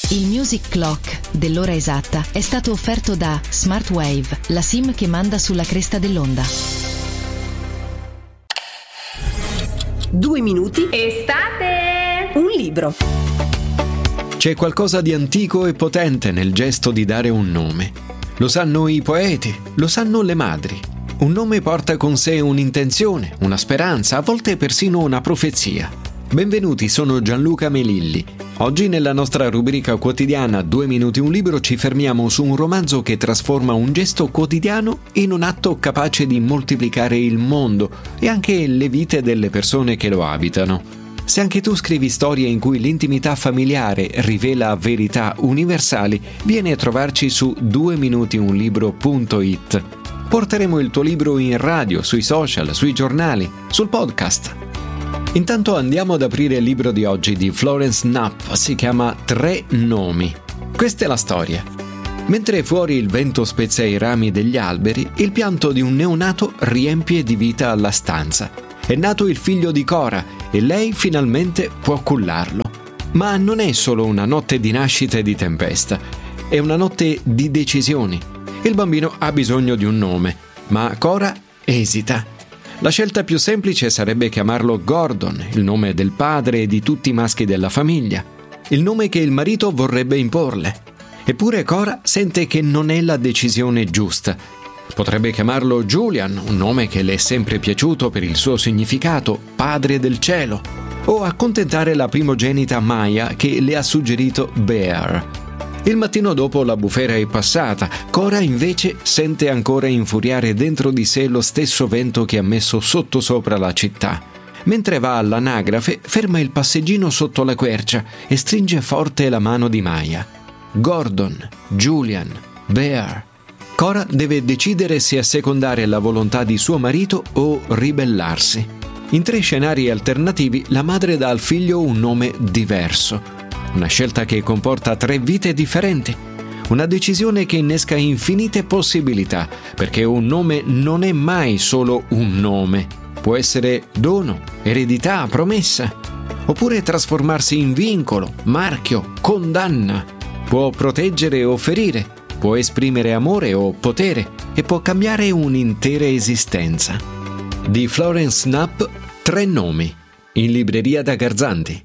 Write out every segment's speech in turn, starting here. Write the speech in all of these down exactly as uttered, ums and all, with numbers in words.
Il Music Clock dell'ora esatta è stato offerto da Smartwave, la SIM che manda sulla cresta dell'onda. Due minuti. Estate! Un libro. C'è qualcosa di antico e potente nel gesto di dare un nome. Lo sanno i poeti, lo sanno le madri. Un nome porta con sé un'intenzione, una speranza, a volte persino una profezia. Benvenuti, sono Gianluca Melilli. Oggi nella nostra rubrica quotidiana Due minuti un libro ci fermiamo su un romanzo che trasforma un gesto quotidiano in un atto capace di moltiplicare il mondo e anche le vite delle persone che lo abitano. Se anche tu scrivi storie in cui l'intimità familiare rivela verità universali, vieni a trovarci su due minuti un libro punto it. Porteremo il tuo libro in radio, sui social, sui giornali, sul podcast. Intanto andiamo ad aprire il libro di oggi di Florence Knapp, si chiama Tre nomi. Questa è la storia. Mentre fuori il vento spezza i rami degli alberi, il pianto di un neonato riempie di vita la stanza. È nato il figlio di Cora e lei finalmente può cullarlo. Ma non è solo una notte di nascita e di tempesta, è una notte di decisioni. Il bambino ha bisogno di un nome, ma Cora esita. La scelta più semplice sarebbe chiamarlo Gordon, il nome del padre e di tutti i maschi della famiglia, il nome che il marito vorrebbe imporle. Eppure Cora sente che non è la decisione giusta. Potrebbe chiamarlo Julian, un nome che le è sempre piaciuto per il suo significato, padre del cielo, o accontentare la primogenita Maya che le ha suggerito Bear. Il mattino dopo la bufera è passata, Cora invece sente ancora infuriare dentro di sé lo stesso vento che ha messo sottosopra la città. Mentre va all'anagrafe, ferma il passeggino sotto la quercia e stringe forte la mano di Maya. Gordon, Julian, Bear. Cora deve decidere se assecondare la volontà di suo marito o ribellarsi. In tre scenari alternativi, la madre dà al figlio un nome diverso. Una scelta che comporta tre vite differenti. Una decisione che innesca infinite possibilità, perché un nome non è mai solo un nome. Può essere dono, eredità, promessa. Oppure trasformarsi in vincolo, marchio, condanna. Può proteggere o ferire. Può esprimere amore o potere. E può cambiare un'intera esistenza. Di Florence Knapp, Tre nomi. In libreria da Garzanti.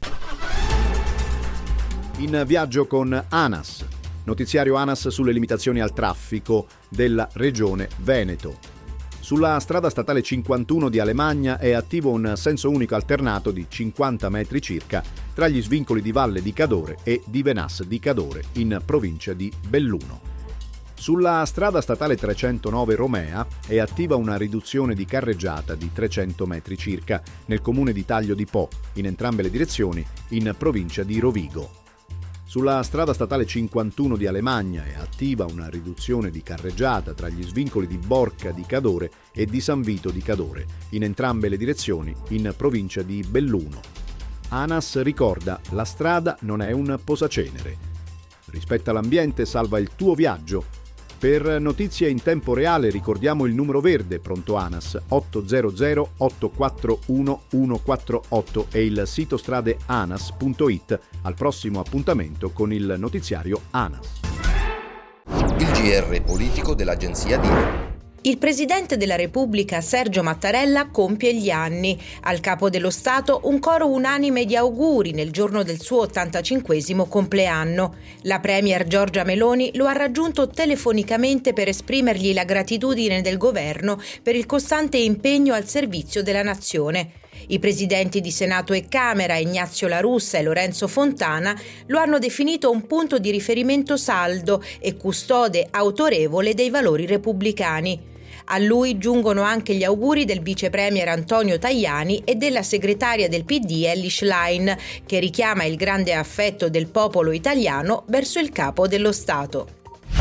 In viaggio con ANAS, notiziario ANAS sulle limitazioni al traffico della regione Veneto. Sulla strada statale cinquantuno di Alemagna è attivo un senso unico alternato di cinquanta metri circa tra gli svincoli di Valle di Cadore e di Venas di Cadore, in provincia di Belluno. Sulla strada statale trecentonove Romea è attiva una riduzione di carreggiata di trecento metri circa nel comune di Taglio di Po, in entrambe le direzioni, in provincia di Rovigo. Sulla strada statale cinquantuno di Alemagna è attiva una riduzione di carreggiata tra gli svincoli di Borca di Cadore e di San Vito di Cadore, in entrambe le direzioni, in provincia di Belluno. ANAS ricorda: la strada non è un posacenere. Rispetta l'ambiente, salva il tuo viaggio. Per notizie in tempo reale ricordiamo il numero verde pronto ANAS otto zero zero otto quattro uno uno quattro otto e il sito strade anas punto it. Al prossimo appuntamento con il notiziario ANAS. Il G R politico dell'agenzia DIRO. Il Presidente della Repubblica Sergio Mattarella compie gli anni. Al Capo dello Stato un coro unanime di auguri nel giorno del suo ottantacinquesimo compleanno. La Premier Giorgia Meloni lo ha raggiunto telefonicamente per esprimergli la gratitudine del governo per il costante impegno al servizio della nazione. I presidenti di Senato e Camera, Ignazio La Russa e Lorenzo Fontana, lo hanno definito un punto di riferimento saldo e custode autorevole dei valori repubblicani. A lui giungono anche gli auguri del vice premier Antonio Tajani e della segretaria del P D Elly Schlein, che richiama il grande affetto del popolo italiano verso il capo dello Stato.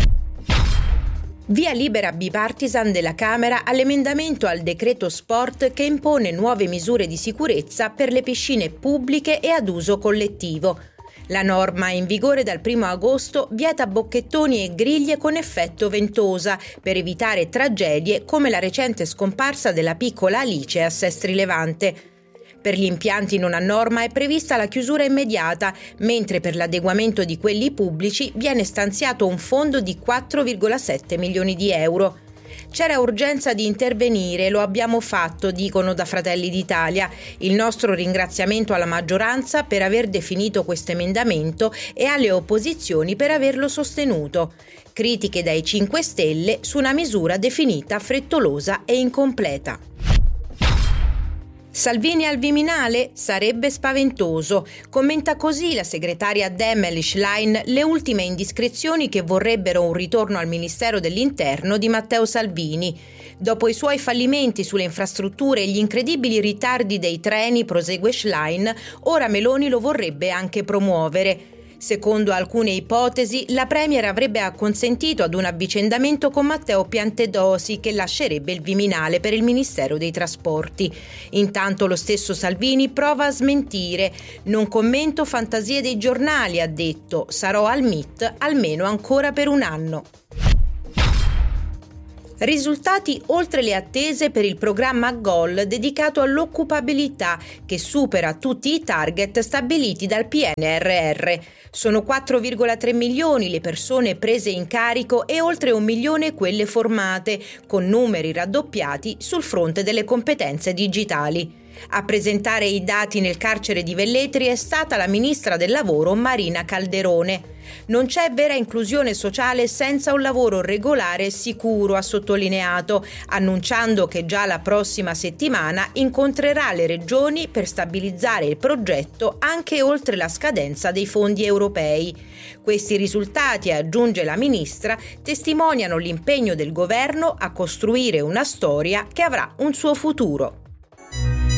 Via libera bipartisan della Camera all'emendamento al decreto sport che impone nuove misure di sicurezza per le piscine pubbliche e ad uso collettivo. La norma, in vigore dal primo agosto, vieta bocchettoni e griglie con effetto ventosa per evitare tragedie come la recente scomparsa della piccola Alice a Sestri Levante. Per gli impianti non a norma è prevista la chiusura immediata, mentre per l'adeguamento di quelli pubblici viene stanziato un fondo di quattro virgola sette milioni di euro. C'era urgenza di intervenire, lo abbiamo fatto, dicono da Fratelli d'Italia. Il nostro ringraziamento alla maggioranza per aver definito questo emendamento e alle opposizioni per averlo sostenuto. Critiche dai cinque Stelle su una misura definita frettolosa e incompleta. Salvini al Viminale? Sarebbe spaventoso. Commenta così la segretaria Dem Schlein le ultime indiscrezioni che vorrebbero un ritorno al Ministero dell'Interno di Matteo Salvini. Dopo i suoi fallimenti sulle infrastrutture e gli incredibili ritardi dei treni, prosegue Schlein, ora Meloni lo vorrebbe anche promuovere. Secondo alcune ipotesi, la Premier avrebbe acconsentito ad un avvicendamento con Matteo Piantedosi, che lascerebbe il Viminale per il Ministero dei Trasporti. Intanto lo stesso Salvini prova a smentire. Non commento fantasie dei giornali, ha detto. Sarò al M I T almeno ancora per un anno. Risultati oltre le attese per il programma GOL dedicato all'occupabilità, che supera tutti i target stabiliti dal P N R R. Sono quattro virgola tre milioni le persone prese in carico e oltre un milione quelle formate, con numeri raddoppiati sul fronte delle competenze digitali. A presentare i dati nel carcere di Velletri è stata la ministra del lavoro Marina Calderone. Non c'è vera inclusione sociale senza un lavoro regolare e sicuro, ha sottolineato, annunciando che già la prossima settimana incontrerà le regioni per stabilizzare il progetto anche oltre la scadenza dei fondi europei. Questi risultati, aggiunge la ministra, testimoniano l'impegno del governo a costruire una storia che avrà un suo futuro.